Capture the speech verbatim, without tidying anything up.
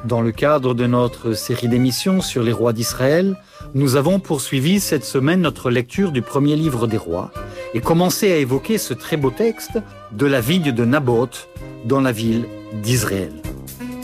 Dans le cadre de notre série d'émissions sur les rois d'Israël, nous avons poursuivi cette semaine notre lecture du premier livre des rois et commencé à évoquer ce très beau texte de la vigne de Naboth dans la ville d'Israël.